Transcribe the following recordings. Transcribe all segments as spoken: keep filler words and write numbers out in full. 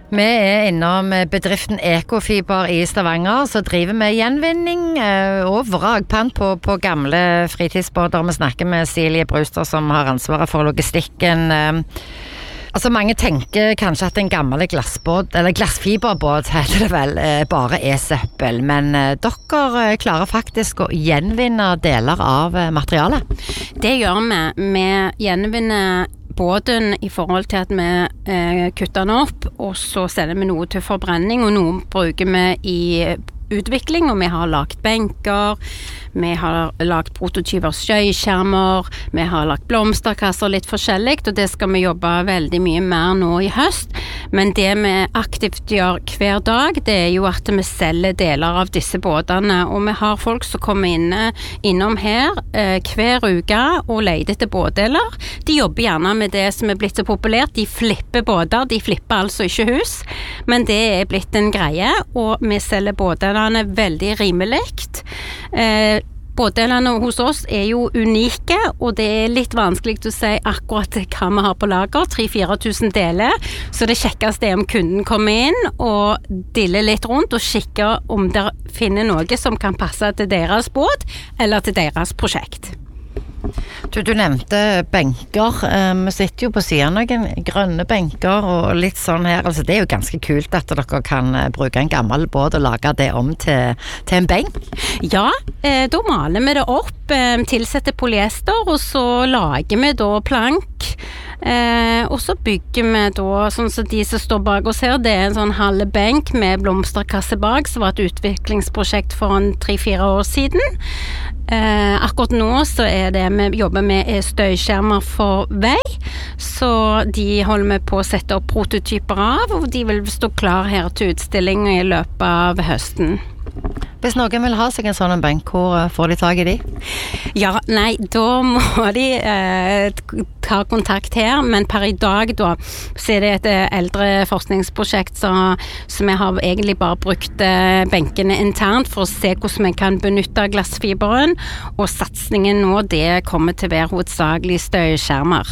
Vi er innom bedriften Ekofiber i Stavanger, så driver vi gjenvinning og vragpant på, på gamle fritidsbåter. Vi snakker med Silje Brustad som har ansvaret for logistikken. Altså mange tenker kanskje at en gammel glassbåt, eller glassfiberbåt heter det vel, bare er søppel. Men dere klarer faktisk å gjenvinne deler av materialet. Det gjør vi. Vi gjenvinner båten i forhold til at vi eh, kutter den opp, og så sender vi noe til forbrenning, og noe bruker vi i utvikling, og vi har lagt benker, vi har lagt prototyper støyskjermer, vi har lagt blomsterkasser, litt forskjellig, og det skal vi jobbe veldig mye mer nå i høst. Men det vi aktivt gjør hver dag, det er jo at vi selger deler av disse båtene, og vi har folk som kommer inne, innom her eh, hver uke og leter etter båtdeler. De jobber gjerne med det som er blitt så populært, de flipper båter, de flipper altså ikke hus, men det er blitt en greie, og vi selger båtene veldig rimelig. Eh, båtdelene hos oss er jo unike, og det er litt vanskelig å si akkurat hva vi har på lager, tre til fire tusen deler, så det kjekkeste er om kunden kommer inn og diller litt rundt og kikker om de finner noe som kan passe til deres båt eller til deres prosjekt. Du, du nevnte benker. Vi sitter jo på siden av noen grønne benker og litt sånn her. Altså, det er jo ganske kult at dere kan bruke en gammel båt og lage det om til, til en benk. Ja, eh, da maler vi det opp, eh, tilsetter polyester, og så lager vi da plank. Eh, og så bygger vi da, sånn som de som står bak oss her, det er en sånn halv benk med blomsterkasse bak, som var et utviklingsprosjekt for en tre til fire år siden. Eh, akkurat nå så er det vi jobber med er støyskjermer for vei, så de holder vi på å sette opp prototyper av, og de vil stå klar her til utstilling i løpet av høsten. Hvis noen vil ha seg en sånn benk, hvor får de tag i de? Ja, nei, da må de eh, ta kontakt her, men per i dag da, så er det et eldre forskningsprosjekt så, som jeg har egentlig bare brukt eh, benkene internt for å se hvordan vi kan benytte glassfiberen, og satsningen nå, det kommer til å være hovedsakelig støyskjermer.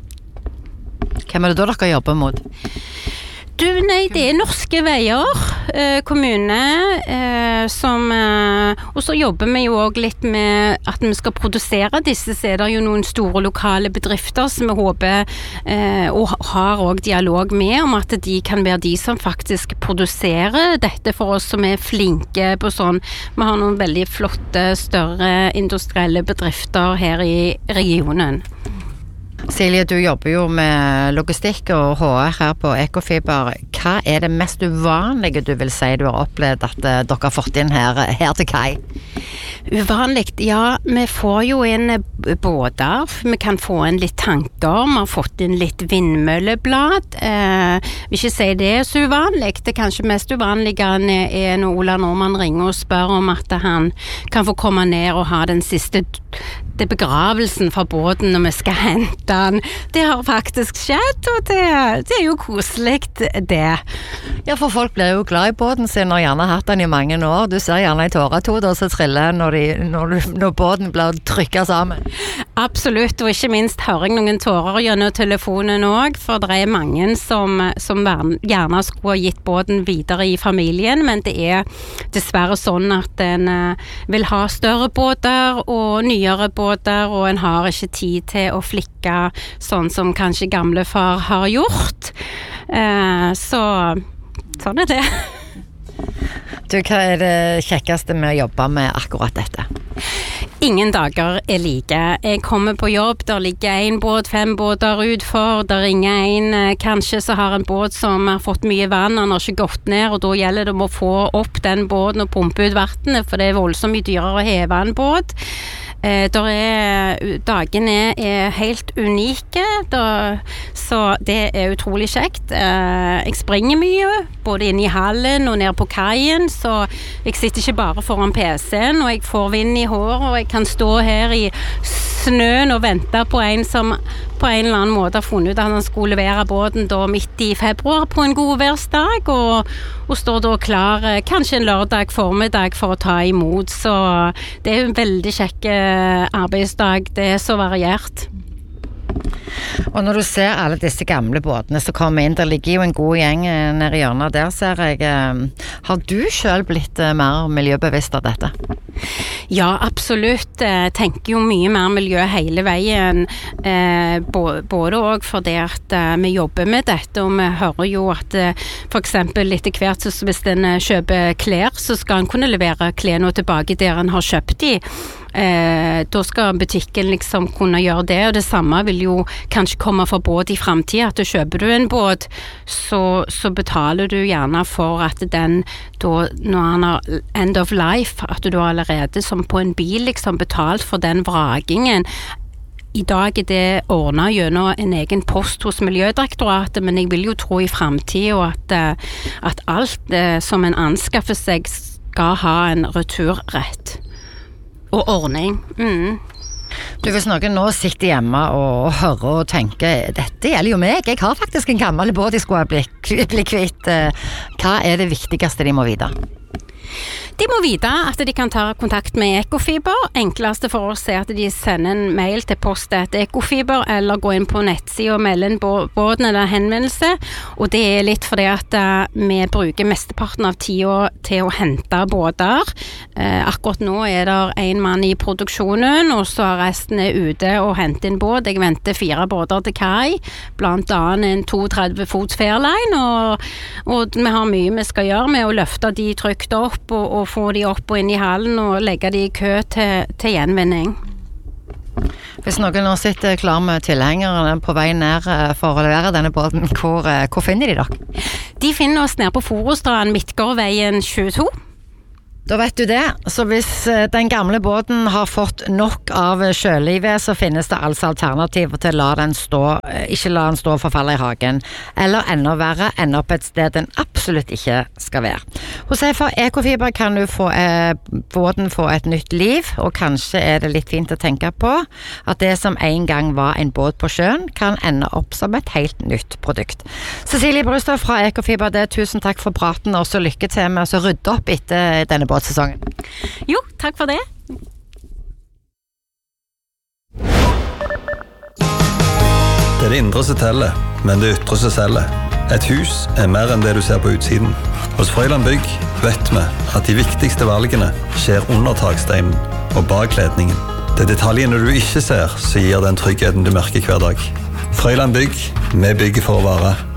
Hvem er det da dere jobber mot? Du, nei, det er norske veier, eh, kommune, eh, som, eh, og så jobber vi jo også litt med at vi skal produsere disse, så er det jo noen store lokale bedrifter som vi håper, eh, og har også dialog med, om at de kan være de som faktisk produserer dette for oss som er flinke på sånn. Vi har noen veldig flotte, større industrielle bedrifter her i regionen. Silje, du jobber jo med logistikk og H R her på Ekofiber. Hva er det mest uvanlige du vil si du har opplevd at dere har fått inn her, her til kai? Uvanligt, ja, vi får jo inn båter, vi kan få inn litt tanker, vi har fått inn litt vindmølleblad, eh, vil ikke si det er så uvanligt, det kanskje mest uvanlige er når Ola Normann ringer og spør om at han kan få komme ned og ha den siste det begravelsen fra båten når vi skal hente den. Det har faktisk skjedd, og det, det er jo koselig det. Ja, for folk blir jo glad i båten sin og gjerne har hatt den i mange år. Du ser gjerne i tåretoder som triller når, de, når, når båten blir trykket sammen. Absolutt, og ikke minst hører jeg noen tårer gjennom telefonen også, for det er mange som, som gjerne skulle ha gitt båten videre i familien, men det er dessverre sånn at en vil ha større båter og nyere båter, og en har ikke tid til å flikke sånn som kanskje gamlefar har gjort. Eh, så sånn er det. Du, hva er det kjekkeste med å jobbe med akkurat dette? Ingen dager er like. Jeg kommer på jobb, der ligger en båt, fem båter utfor, der ringer en, kanskje så har en båt som har fått mye vann, han har ikke gått ned, og da gjelder det om å få opp den båten og pumpe ut vattnet, for det er voldsomt mye dyrere å heve en båt. Eh, der er, dagene er helt unike, der, så det er utrolig kjekt. Eh, jeg springer mye, både inn i hallen og ned på kaien, så jeg sitter ikke bare foran P C-en, og jeg får vind i hår, og jeg kan stå her i snøen og vente på en som på en eller annen måte har funnet ut at han skulle levere båten da midt i februar på en god værsdag, og, og står da klar kanskje en lørdag formiddag for å ta imot, så det er jo en veldig kjekk arbeidsdag, det er så variert. Og når du ser alle disse gamle båtene som kommer inn, der ligger jo en god gjeng nede i hjørnet der, ser jeg. Har du selv blitt mer miljøbevisst av dette? Ja, absolutt. Jeg tenker jo mye mer miljø hele veien, eh, både også fordi at eh, vi jobber med dette, og vi hører jo at eh, for eksempel etter hvert så hvis en kjøper klær, så skal en kunne levere klærne tilbake der en har kjøpt de. Eh, da skal butikken liksom kunne gjøre det, og det samme vil jo kanskje komme for båt i fremtiden, at du kjøper du en båt, så, så betaler du gjerne for at den, da, når han har end of life, at du da allerede som på en bil liksom betalt for den vrakingen. I dag er det ordnet gjennom en egen post hos Miljødirektoratet, men jeg vil jo tro i fremtiden at, at alt som en anskaffer seg skal ha en returrett. Og ordning. Mm. Du, hvis noen nå sitter hjemme og hører og tenker, dette gjelder jo meg, jeg har faktisk en gammel båt jeg skulle bli, bli kvitt. Hva er det viktigste de må vite? De må vite at de kan ta kontakt med Ekofiber. Enkleste for oss er at de sender en mail til postet Ekofiber, eller gå inn på nettsiden og melde en båten eller henvendelse. Og det er litt fordi at uh, vi bruker mesteparten av tida til å hente båter. Uh, akkurat nå er det en mann i produksjonen, og så er resten er ute og henter en båt. Jeg venter fire båter til kai, blant annet en trettito fots Fairline, og, og vi har mye vi skal gjøre med å løfte de trygt opp og, og få de opp og inn i hallen og legge de i kø til, til gjenvinning. Hvis noen nå sitter klar med tilhengerne på vei ned for å levere denne båten, hvor, hvor finner de dere? De finner oss nede på Forostrand, Midtgårdveien tjueto. Da vet du det, så hvis den gamle båten har fått nok av sjølivet, så finnes det altså alternativer til å la den stå, ikke la den stå og forfalle i hagen, eller enda verre, ende opp et sted den absolutt ikke skal være. Hos Ekofiber kan du få eh, båten få et nytt liv, og kanskje er det litt fint å tenke på at det som en gang var en båt på sjøen, kan ende opp som et helt nytt produkt. Cecilie Brustad fra Ekofiber, det, tusen takk for praten, og så lykke til med å rydde opp etter denne båten. Sesongen. Jo, takk for det. Det er det indre som teller, men det ytre som selger. Et hus er mer enn det du ser på utsiden. Hos Frøyland Bygg vet vi at de viktigste valgene skjer under taksteinen og bak ledningen. Det er detaljene du ikke ser som gir den tryggheten du merker hver dag. Frøyland Bygg, vi bygger for å vare.